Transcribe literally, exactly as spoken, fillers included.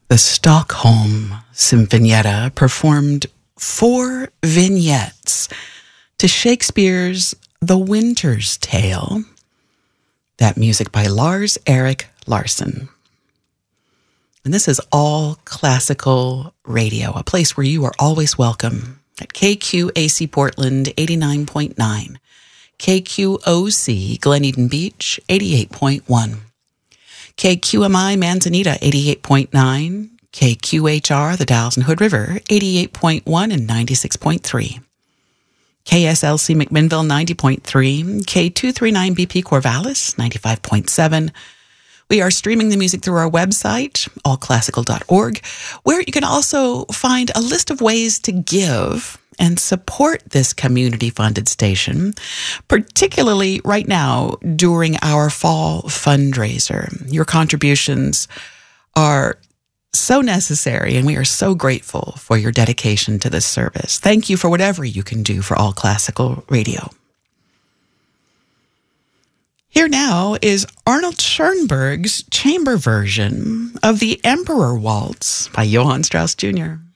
The Stockholm Sinfonietta performed four vignettes to Shakespeare's The Winter's Tale. That music by Lars-Erik Larsson. And this is All Classical Radio, a place where you are always welcome at K Q A C Portland eighty-nine point nine, K Q O C Glen Eden Beach eighty-eight point one, K Q M I Manzanita eighty-eight point nine, K Q H R the Dalles and Hood River eighty-eight point one and ninety-six point three, K S L C McMinnville ninety point three, K two thirty-nine B P Corvallis ninety-five point seven. We are streaming the music through our website, all classical dot org, where you can also find a list of ways to give and support this community-funded station, particularly right now during our fall fundraiser. Your contributions are so necessary, and we are so grateful for your dedication to this service. Thank you for whatever you can do for All Classical Radio. Here now is Arnold Schoenberg's chamber version of the Emperor Waltz by Johann Strauss Junior